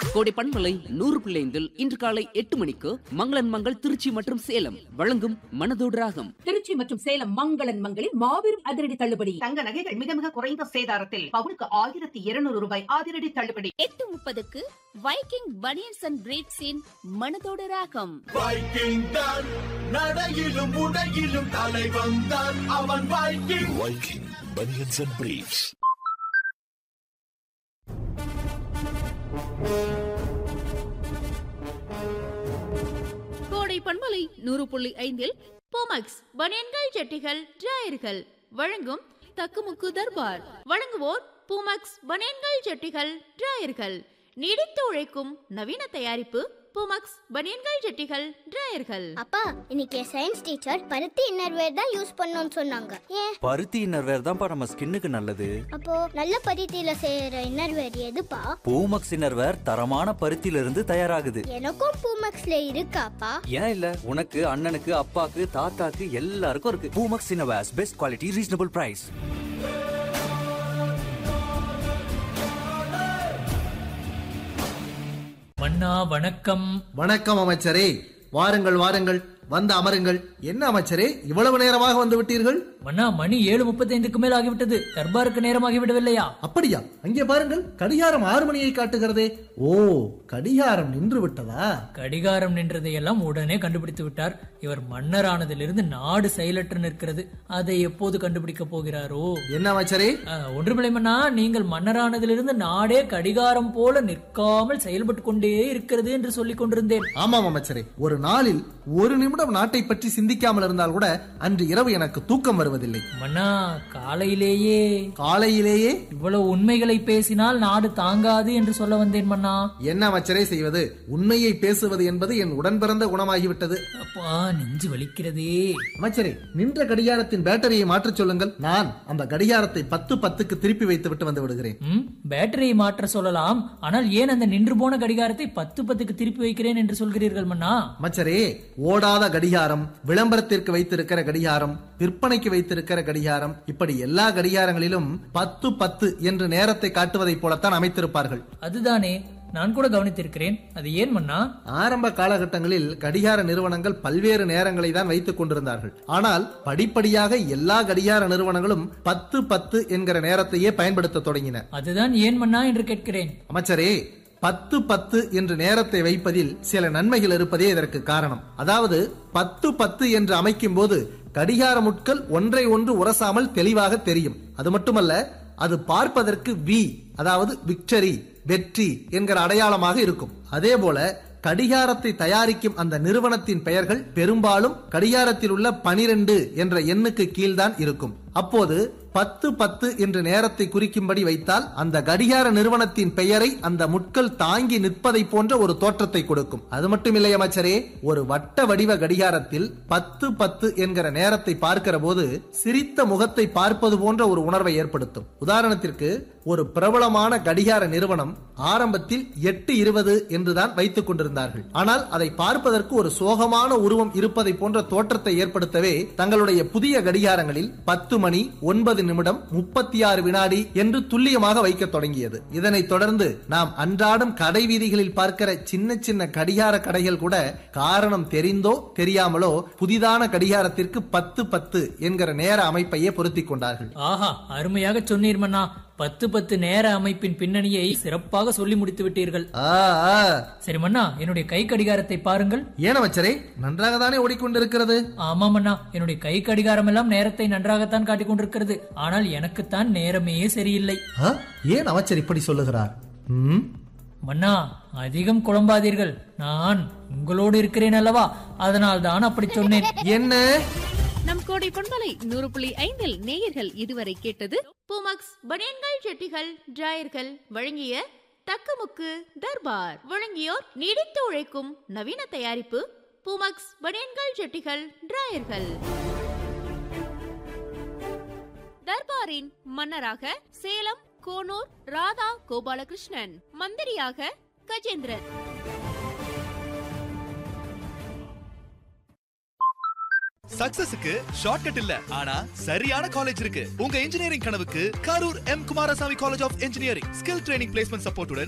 கோடை பண்பலை 100.5 இன்று காலை 8 மணிக்கு மங்களன் மங்கள் திருச்சி மற்றும் சேலம் வழங்கும் மனதோடு ராகம். திருச்சி மற்றும் சேலம் மங்களன் மங்களில் மாபெரும் அதிரடி தள்ளுபடி. தங்க நகைகள் மிக மிக குறைந்த சேதாரத்தில் பவுனுக்கு 1200 ரூபாய் அதிரடி தள்ளுபடி. 8:30 வைக்கிங் பனியன்ஸ் அண்ட் பிரீட்ஸின் மனதோடு ராகம். வைக்கிங் தான் நடையிலும் உடையிலும் தலைவன் தான் அவன் Viking. Viking banians and breeds. கோடை பண்பலை 100.5 போமக்ஸ் பனியன்கள் ஜட்டிகள் டிராயர்கள் வழங்கும் தக்குமுக்கு தர்பார். வழங்குவோர் பூமக்ஸ் பனியன்கள் ஜட்டிகள் டிராயர்கள். நீடித்து உழைக்கும் நவீன தயாரிப்பு பூமக்ஸ் பனியன்கள் ஜட்டிகள் டிராயர்கள். அப்பா, இன்னைக்கு சயின்ஸ் டீச்சர் பருத்தி இன்னர்வேர் தான் யூஸ் பண்ணணும்னு சொன்னாங்க. ஏன்? பருத்தி இன்னர்வேர் தான்ப்பா நம்ம ஸ்கின்னுக்கு நல்லது. அப்போ நல்ல பருத்தியில செய்யற இன்னர்வேர் எதுப்பா? பூமக்ஸ் இன்னர்வேர் தரமான பருத்தியில இருந்து தயாராகுது. எனக்கும் பூமக்ஸ்ல இருக்காப்பா? ஏன் இல்ல, உனக்கு அண்ணனுக்கு அப்பாக்கு தாத்தாக்கு எல்லாருக்கும் இருக்கு. Poomex innerwears best quality reasonable price. மன்னா வணக்கம். வணக்கம் அமைச்சரே. வாருங்கள் வாருங்கள், வந்து அமருங்கள். என்ன அமைச்சரே, இவ்வளவு நேரமாக வந்து விட்டீர்கள்? மன்னா, மணி 7:35க்கு மேல் ஆகிவிட்டது. தர்பாருக்கு நேரமாகிவிடவில்லையா? அப்படியா? அங்கே பாருங்கள், கடிகாரம் 6 மணியை காட்டுகிறதே. ஓ, கடிகாரம் நின்று விட்டதா? கடிகாரம் நின்றதையெல்லாம் உடனே கண்டுபிடித்து விட்டார். இவர் மன்னரானதிலிருந்து நாடு செயலற்று நிற்கிறது. அதை எப்போது கண்டுபிடிக்க போகிறாரோ? என்ன அமைச்சரே? ஒன்றுமில்லை மன்னா, நீங்கள் மன்னரானதிலிருந்து நாடே கடிகாரம் போல நிற்காமல் செயல்பட்டு கொண்டே இருக்கிறது என்று சொல்லிக் கொண்டிருந்தேன். ஆமாம் அமைச்சரே, ஒரு நாளில் ஒரு நிமிடம் நாட்டை பற்றி சிந்திக்காமல் இருந்தால் கூட அன்று இரவு எனக்கு தூக்கம் வருவதில்லை. மன்னா, காலையிலேயே இவ்வளவு உண்மைகளை பேசினால் நாடு தாங்காது என்று சொல்ல வந்தேன் மன்னா. என்ன அமைச்சரே செய்வது? உண்மையை பேசுவது என்பது என் உடன் பிறந்த குணமாகிவிட்டது. அப்பா, நெஞ்சு வலிக்கிறதே. அமைச்சரே, நின்ற கடிகாரத்தின் பேட்டரியை மாற்றச் சொல்லுங்கள். நான் அந்த கடிகாரத்தை 10:10க்கு திருப்பி வைத்து விட்டு வந்து விடுகிறேன். பேட்டரியை மாற்ற சொல்லலாம், ஆனால் ஏன் அந்த நின்று போன கடிகாரத்தை 10:10க்கு திருப்பி வைக்கிறேன் என்று சொல்கிறீர்கள் மன்னா? அமைச்சரே, ஓடாத கடிகாரம், விளம்பரத்திற்கு வைத்திருக்கிற கடிகாரம், விற்பனைக்கு வைத்திருக்கிற கடிகாரம், இப்படி எல்லா கடிகாரங்களிலும் 10:10 என்று நேரத்தை காட்டுவதைப் போலத்தான் அமைத்திருப்பார்கள். அதுதானே, நான் கூட கவனித்திருக்கிறேன். அது ஏன் மன்னா? ஆரம்ப காலகட்டங்களில் கடிகார நிறுவனங்கள் பல்வேறு நேரங்களை தான் வைத்துக் கொண்டிருந்தார்கள். ஆனால் படிப்படியாக எல்லா கடிகார நிறுவனங்களும் 10:10 என்கிற நேரத்தையே பயன்படுத்த தொடங்கின. அதுதான் ஏன் மன்னா என்று கேட்கிறேன். அமைச்சரே, 10:10 என்று நேரத்தை வைப்பதில் சில நன்மைகள் இருப்பதே இதற்கு காரணம். அதாவது 10:10 என்று அமைக்கும் போது கடிகார முட்கள் ஒன்றை ஒன்று உரசாமல் தெளிவாக தெரியும். அது மட்டுமல்ல, அது பார்ப்பதற்கு வி, அதாவது விக்டரி, வெற்றி என்கிற அடையாளமாக இருக்கும். அதே போல கடிகாரத்தை தயாரிக்கும் அந்த நிறுவனத்தின் பெயர்கள் பெரும்பாலும் கடிகாரத்தில் உள்ள 12 என்ற எண்ணுக்கு கீழ்தான் இருக்கும். அப்போது 10:10 என்று நேரத்தை குறிக்கும்படி வைத்தால் அந்த கடிகார நிறுவனத்தின் பெயரை அந்த முட்கள் தாங்கி நிற்பதை போன்ற ஒரு தோற்றத்தை கொடுக்கும். அது மட்டுமில்லை அமைச்சரே, ஒரு வட்ட வடிவ கடிகாரத்தில் 10:10 என்கிற நேரத்தை பார்க்கிற போது சிரித்த முகத்தை பார்ப்பது போன்ற ஒரு உணர்வை ஏற்படுத்தும். உதாரணத்திற்கு, ஒரு பிரபலமான கடிகார நிறுவனம் ஆரம்பத்தில் 8:20 என்றுதான் வைத்துக் கொண்டிருந்தார்கள். ஆனால் அதை பார்ப்பதற்கு ஒரு சோகமான உருவம் இருப்பதை போன்ற தோற்றத்தை ஏற்படுத்தவே தங்களுடைய புதிய கடிகாரங்களில் 10 மணி 9 நிமிடம் 36 வினாடி என்று துல்லியமாக வைக்க தொடங்கியது. இதனைத் தொடர்ந்து நாம் அன்றாடம் கடை வீதிகளில் பார்க்கிற சின்ன சின்ன கடிகார கடைகள் கூட காரணம் தெரிந்தோ தெரியாமலோ புதிதான கடிகாரத்திற்கு 10:10 என்கிற நேர அமைப்பையே பொருத்திக் கொண்டார்கள். ஆஹா, அருமையாக சொன்னீர் மன்னா. 10:10 நேர அமைப்பின் பின்னணியை சிறப்பாக சொல்லி முடித்து விட்டீர்கள். சரி மன்னா, என்னுடைய கை கடிகாரத்தை பாருங்கள். ஏன் அமைச்சரே, நன்றாக தானே ஓடிக்கொண்டிருக்கிறது? ஆமா மன்னா, என்னுடைய கை கடிகாரம் எல்லாம் நேரத்தை நன்றாகத்தான் காட்டிக் கொண்டிருக்கிறது. ஆனால் எனக்குத்தான் நேரமே சரியில்லை. ஏன் அமைச்சர் இப்படி சொல்லுகிறார்? மன்னா, அதிகம் குழம்பாதீர்கள். நான் உங்களோடு இருக்கிறேன் அல்லவா, அதனால் தான் அப்படி சொன்னேன். என்ன? நம் கோடை பண்பலை 100.5 நேயர்கள் இதுவரை கேட்டது பூமக்ஸ் பனியன்கள் ஜட்டிகள் டிராயர்கள் வழங்கிய தக்குமுக்கு தர்பார். வழங்கியோர் நீடித்து உழைக்கும் நவீன தயாரிப்பு பூமக்ஸ் பனியன்கள் ஜட்டிகள் டிராயர்கள். தர்பாரின் மன்னராக சேலம் கோனூர் ராதா கோபாலகிருஷ்ணன், மந்திரியாக கஜேந்திரன். சக்சஸுக்கு ஷார்ட்கட் இல்ல, ஆனா சரியான காலேஜ் இருக்கு. உங்க இன்ஜினியரிங் கனவுக்கு Karur M Kumaraswamy college of engineering skill training placement சப்போர்ட்டுடன்